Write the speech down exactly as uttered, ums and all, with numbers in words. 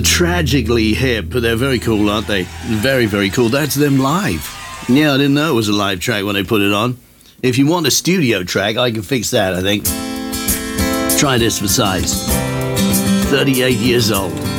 Tragically Hip. They're very cool, aren't they? Very, very cool. That's them live. Yeah, I didn't know it was a live track when they put it on. If you want a studio track, I can fix that, I think. Try this for size. thirty-eight years old.